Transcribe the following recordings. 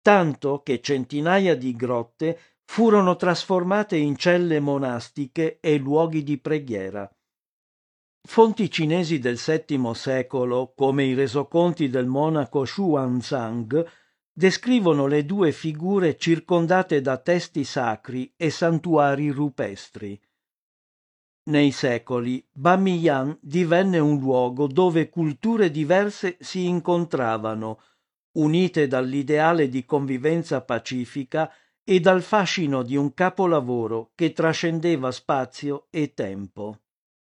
tanto che centinaia di grotte furono trasformate in celle monastiche e luoghi di preghiera. Fonti cinesi del VII secolo, come i resoconti del monaco Xuanzang, descrivono le due figure circondate da testi sacri e santuari rupestri. Nei secoli, Bamiyan divenne un luogo dove culture diverse si incontravano, unite dall'ideale di convivenza pacifica e dal fascino di un capolavoro che trascendeva spazio e tempo.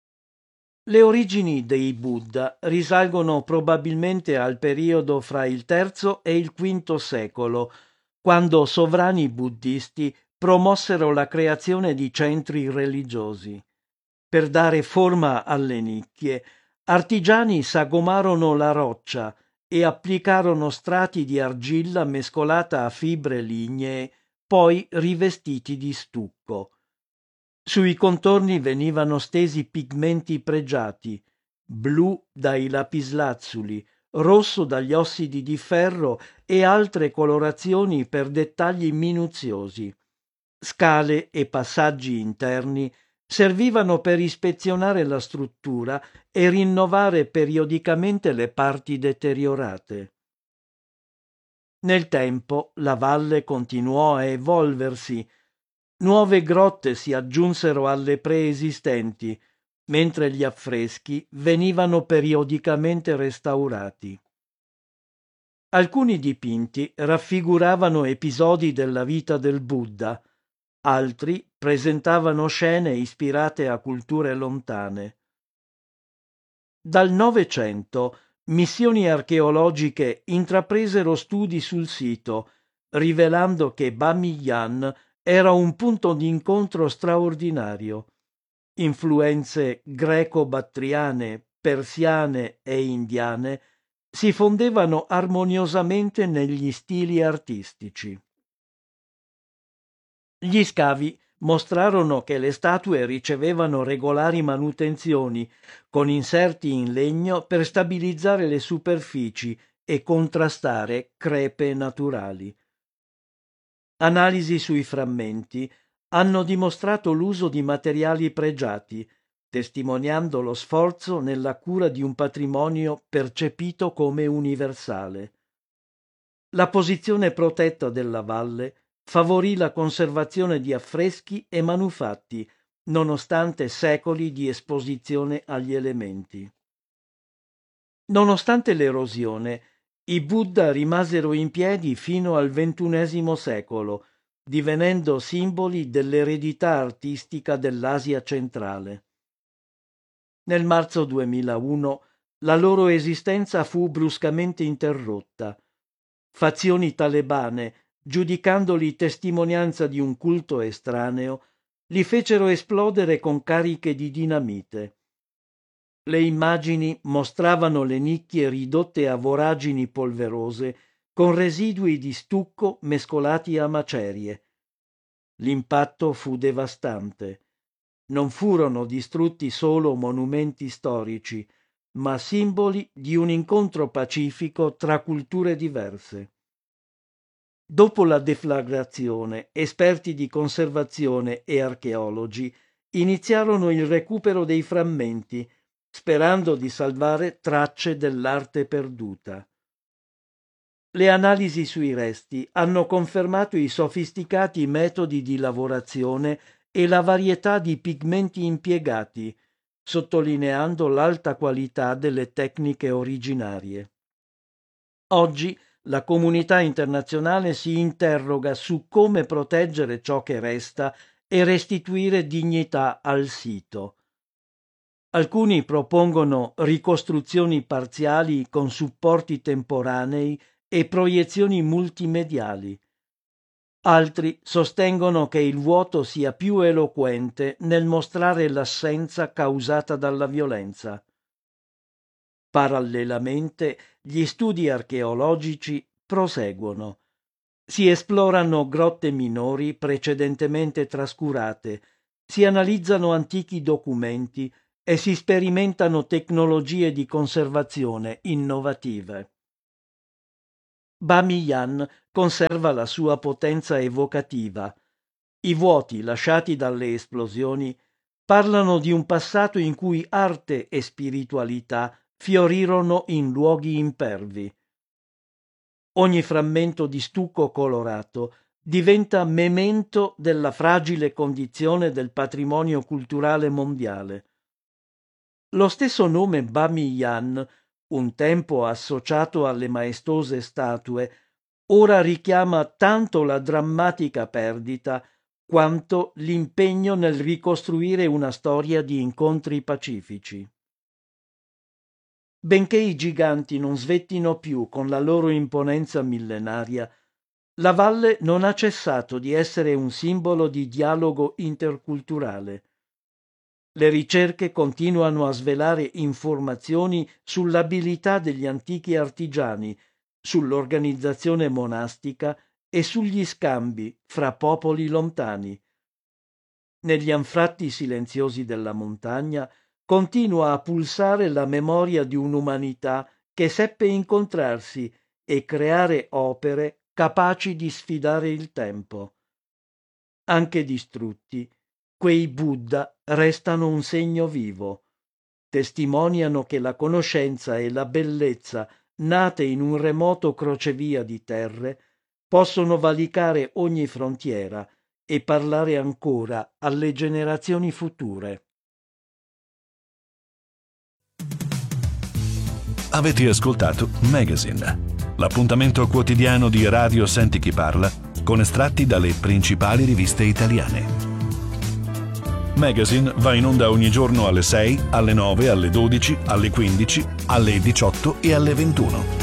Le origini dei Buddha risalgono probabilmente al periodo fra il III e il V secolo, quando sovrani buddisti promossero la creazione di centri religiosi. Per dare forma alle nicchie, artigiani sagomarono la roccia e applicarono strati di argilla mescolata a fibre lignee, poi rivestiti di stucco. Sui contorni venivano stesi pigmenti pregiati, blu dai lapislazzuli, rosso dagli ossidi di ferro e altre colorazioni per dettagli minuziosi. Scale e passaggi interni servivano per ispezionare la struttura e rinnovare periodicamente le parti deteriorate. Nel tempo la valle continuò a evolversi. Nuove grotte si aggiunsero alle preesistenti, mentre gli affreschi venivano periodicamente restaurati. Alcuni dipinti raffiguravano episodi della vita del Buddha, altri presentavano scene ispirate a culture lontane. Dal Novecento missioni archeologiche intrapresero studi sul sito, rivelando che Bamiyan era un punto d'incontro straordinario. Influenze greco-battriane, persiane e indiane si fondevano armoniosamente negli stili artistici. Gli scavi mostrarono che le statue ricevevano regolari manutenzioni, con inserti in legno per stabilizzare le superfici e contrastare crepe naturali. Analisi sui frammenti hanno dimostrato l'uso di materiali pregiati, testimoniando lo sforzo nella cura di un patrimonio percepito come universale. La posizione protetta della valle favorì la conservazione di affreschi e manufatti, nonostante secoli di esposizione agli elementi. Nonostante l'erosione, i Buddha rimasero in piedi fino al XXI secolo, divenendo simboli dell'eredità artistica dell'Asia centrale. Nel marzo 2001 la loro esistenza fu bruscamente interrotta. Fazioni talebane, giudicandoli testimonianza di un culto estraneo, li fecero esplodere con cariche di dinamite. Le immagini mostravano le nicchie ridotte a voragini polverose con residui di stucco mescolati a macerie. L'impatto fu devastante. Non furono distrutti solo monumenti storici, ma simboli di un incontro pacifico tra culture diverse. Dopo la deflagrazione, esperti di conservazione e archeologi iniziarono il recupero dei frammenti, sperando di salvare tracce dell'arte perduta. Le analisi sui resti hanno confermato i sofisticati metodi di lavorazione e la varietà di pigmenti impiegati, sottolineando l'alta qualità delle tecniche originarie. Oggi la comunità internazionale si interroga su come proteggere ciò che resta e restituire dignità al sito. Alcuni propongono ricostruzioni parziali con supporti temporanei e proiezioni multimediali. Altri sostengono che il vuoto sia più eloquente nel mostrare l'assenza causata dalla violenza. Parallelamente, gli studi archeologici proseguono. Si esplorano grotte minori precedentemente trascurate, si analizzano antichi documenti e si sperimentano tecnologie di conservazione innovative. Bamiyan conserva la sua potenza evocativa. I vuoti lasciati dalle esplosioni parlano di un passato in cui arte e spiritualità fiorirono in luoghi impervi. Ogni frammento di stucco colorato diventa memento della fragile condizione del patrimonio culturale mondiale. Lo stesso nome Bamiyan, un tempo associato alle maestose statue, ora richiama tanto la drammatica perdita quanto l'impegno nel ricostruire una storia di incontri pacifici. Benché i giganti non svettino più con la loro imponenza millenaria, la valle non ha cessato di essere un simbolo di dialogo interculturale. Le ricerche continuano a svelare informazioni sull'abilità degli antichi artigiani, sull'organizzazione monastica e sugli scambi fra popoli lontani. Negli anfratti silenziosi della montagna continua a pulsare la memoria di un'umanità che seppe incontrarsi e creare opere capaci di sfidare il tempo. Anche distrutti, quei Buddha restano un segno vivo, testimoniano che la conoscenza e la bellezza nate in un remoto crocevia di terre possono valicare ogni frontiera e parlare ancora alle generazioni future. Avete ascoltato Magazine, l'appuntamento quotidiano di Radio Senti Chi Parla con estratti dalle principali riviste italiane. Magazine va in onda ogni giorno alle 6, alle 9, alle 12, alle 15, alle 18 e alle 21.